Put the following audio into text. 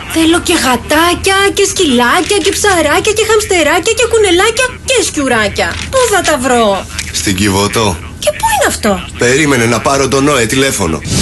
Θέλω και γατάκια και σκυλάκια και ψαράκια και χαμστεράκια και κουνελάκια και σκιουράκια. Πού θα τα βρω? Στην Κιβωτό. Και πού είναι αυτό? Περίμενε να πάρω τον Νόε τηλέφωνο.